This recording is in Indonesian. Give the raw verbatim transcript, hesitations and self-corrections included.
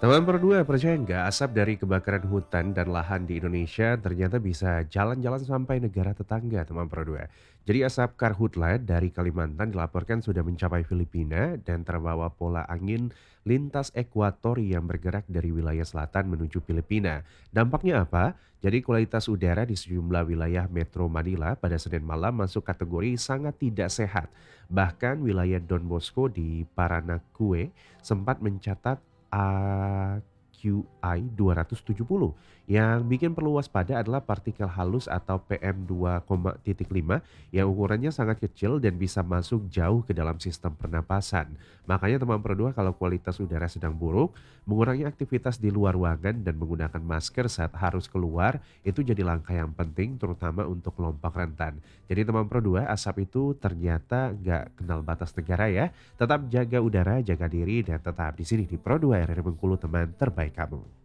Teman berdua, percaya nggak asap dari kebakaran hutan dan lahan di Indonesia ternyata bisa jalan-jalan sampai negara tetangga, teman berdua. Jadi asap karhutla dari Kalimantan dilaporkan sudah mencapai Filipina dan terbawa pola angin lintas ekuator yang bergerak dari wilayah selatan menuju Filipina. Dampaknya apa? Jadi kualitas udara di sejumlah wilayah Metro Manila pada Senin malam masuk kategori sangat tidak sehat. Bahkan wilayah Don Bosco di Paranaque sempat mencatat A Q I dua ratus tujuh puluh. Yang bikin perlu waspada adalah partikel halus atau P M dua koma lima yang ukurannya sangat kecil dan bisa masuk jauh ke dalam sistem pernapasan. Makanya teman berdua kalau kualitas udara sedang buruk, mengurangi aktivitas di luar ruangan dan menggunakan masker saat harus keluar itu jadi langkah yang penting terutama untuk kelompok rentan. Jadi teman berdua asap itu ternyata nggak kenal batas negara ya. Tetap jaga udara, jaga diri, dan tetap di sini di Pro dua R R Bengkulu teman terbaik kamu.